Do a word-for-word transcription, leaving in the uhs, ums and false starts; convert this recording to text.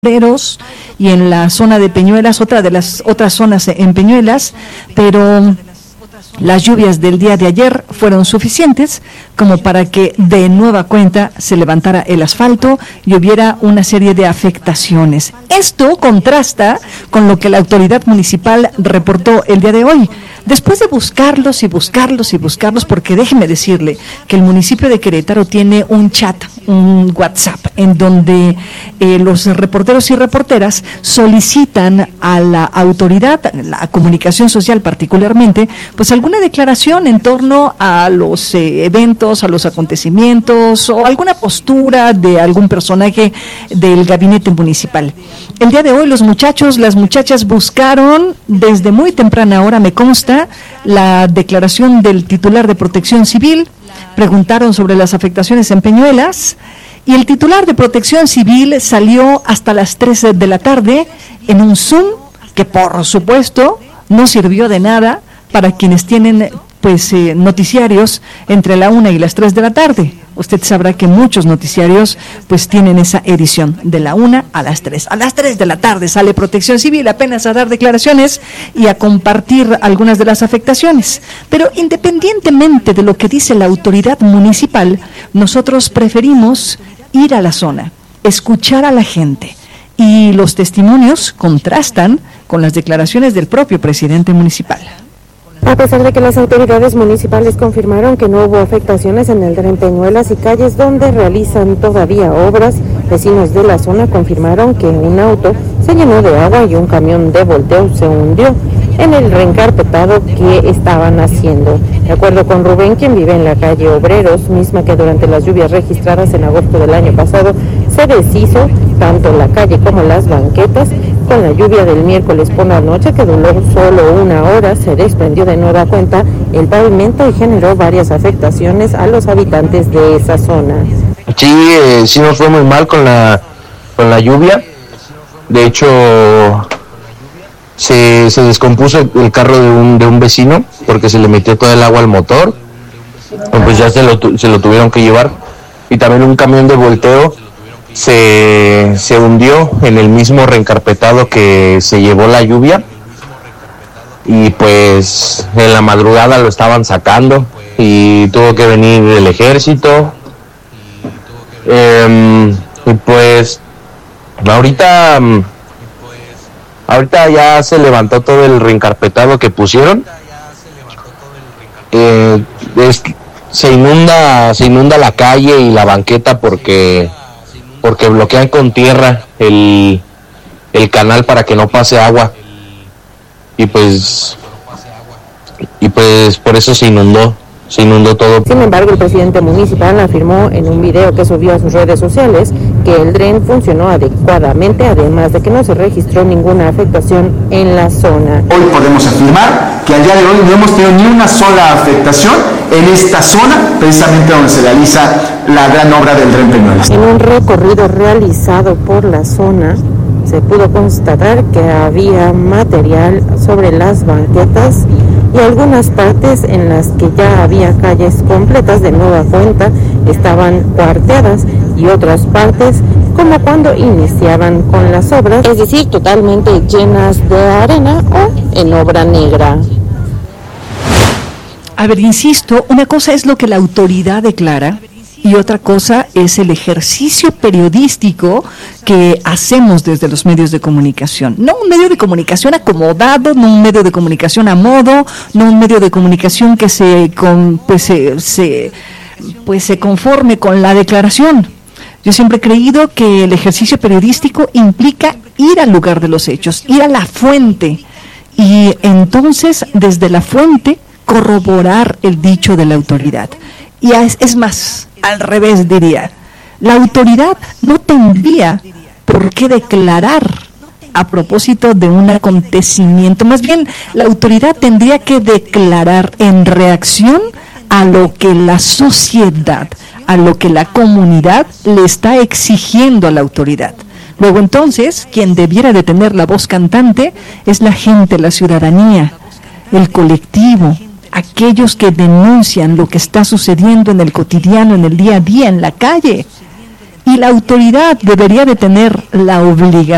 Obreros y en la zona de Peñuelas, otra de las otras zonas en Peñuelas, pero las lluvias del día de ayer fueron suficientes como para que de nueva cuenta se levantara el asfalto y hubiera una serie de afectaciones. Esto contrasta con lo que la autoridad municipal reportó el día de hoy. Después de buscarlos y buscarlos y buscarlos, porque déjeme decirle que el municipio de Querétaro tiene un chat, un WhatsApp, en donde eh, los reporteros y reporteras solicitan a la autoridad, la comunicación social particularmente, pues alguna declaración en torno a los eh, eventos, a los acontecimientos o alguna postura de algún personaje del gabinete municipal. El día de hoy los muchachos, las muchachas buscaron desde muy temprana hora, me consta, la declaración del titular de Protección Civil, preguntaron sobre las afectaciones en Peñuelas y el titular de Protección Civil salió hasta las tres de la tarde en un Zoom que por supuesto no sirvió de nada para quienes tienen pues eh, noticiarios entre la una y las tres de la tarde. Usted sabrá que muchos noticiarios pues tienen esa edición de la una a las tres. A las tres de la tarde sale Protección Civil apenas a dar declaraciones y a compartir algunas de las afectaciones. Pero independientemente de lo que dice la autoridad municipal, nosotros preferimos ir a la zona, escuchar a la gente. Y los testimonios contrastan con las declaraciones del propio presidente municipal. A pesar de que las autoridades municipales confirmaron que no hubo afectaciones en el Dren Peñuelas y calles donde realizan todavía obras, vecinos de la zona confirmaron que un auto se llenó de agua y un camión de volteo se hundió en el reencarpetado que estaban haciendo. De acuerdo con Rubén, quien vive en la calle Obreros, misma que durante las lluvias registradas en agosto del año pasado se deshizo tanto la calle como las banquetas. Con la lluvia del miércoles por la noche, que duró solo una hora, se desprendió de nueva cuenta el pavimento y generó varias afectaciones a los habitantes de esa zona. Sí, eh, sí nos fue muy mal con la con la lluvia. De hecho, se, se descompuso el carro de un de un vecino porque se le metió todo el agua al motor. Pues ya se lo, se lo tuvieron que llevar. Y también un camión de volteo se, se hundió en el mismo reencarpetado que se llevó la lluvia. Y pues en la madrugada lo estaban sacando y tuvo que venir el ejército. Eh, y pues ahorita ahorita ya se levantó todo el reencarpetado que pusieron. Eh, es, se inunda se inunda la calle y la banqueta porque porque bloquean con tierra el el canal para que no pase agua. Y pues y pues por eso se inundó, se inundó todo. Sin embargo, el presidente municipal afirmó en un video que subió a sus redes sociales que el dren funcionó adecuadamente, además de que no se registró ninguna afectación en la zona. Hoy podemos afirmar que al día de hoy no hemos tenido ni una sola afectación en esta zona, precisamente donde se realiza la gran obra del Dren Peñuelas. En un recorrido realizado por la zona, se pudo constatar que había material sobre las banquetas y algunas partes en las que ya había calles completas de nueva cuenta estaban cuarteadas y otras partes como cuando iniciaban con las obras, es decir, totalmente llenas de arena o en obra negra. A ver, insisto, una cosa es lo que la autoridad declara y otra cosa es el ejercicio periodístico que hacemos desde los medios de comunicación. No un medio de comunicación acomodado, no un medio de comunicación a modo, no un medio de comunicación que se, con, pues, se, se, pues, se conforme con la declaración. Yo siempre he creído que el ejercicio periodístico implica ir al lugar de los hechos, ir a la fuente y entonces desde la fuente corroborar el dicho de la autoridad. Y es, es más, al revés diría, la autoridad no tendría por qué declarar a propósito de un acontecimiento, más bien la autoridad tendría que declarar en reacción a lo que la sociedad, a lo que la comunidad le está exigiendo a la autoridad. Luego entonces, quien debiera de tener la voz cantante es la gente, la ciudadanía, el colectivo, aquellos que denuncian lo que está sucediendo en el cotidiano, en el día a día, en la calle. Y la autoridad debería de tener la obligación